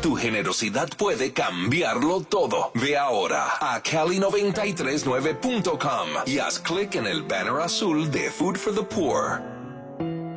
Tu generosidad puede cambiarlo todo. Ve ahora a Cali939.com y haz clic en el banner azul de Food for the Poor.